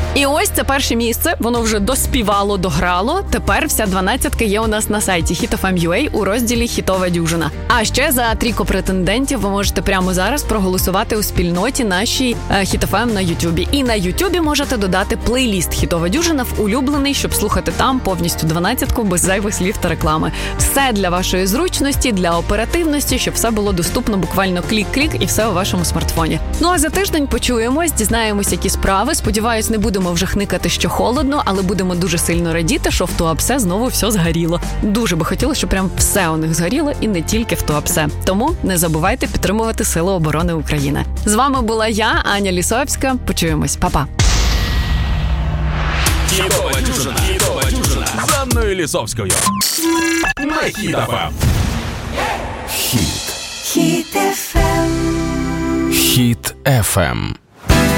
І ось це перше місце, воно вже доспівало, дограло. Тепер вся 12-ка є у нас на сайті Hit.FM.ua у розділі «Хітова дюжина». А ще за трійку претендентів ви можете прямо зараз проголосувати у спільноті нашій Hit.FM на Ютубі. І на Ютубі можете додати плейліст «Хітова дюжина» в улюблений, щоб слухати там повністю 12-ку без зайвих слів та реклами. Все для вашої зручності, для оперативності, щоб все було доступно буквально клік-клік і все у вашому смартфоні. Ну а за тиждень почуємось, дізнаємось, які справи. Сподіваюсь, не будемо вже хникати, що холодно, але будемо дуже сильно радіти, що в Туапсе знову все згоріло. Дуже би хотілося, щоб прям все у них згоріло і не тільки в Туапсе. Тому не забувайте підтримувати Сили оборони України. З вами була я, Аня Лісовська. Почуємось. Па-па. Хітова дюжина з Анною Лісовською. На Хіт.FM. Хіт. Хіт.FM.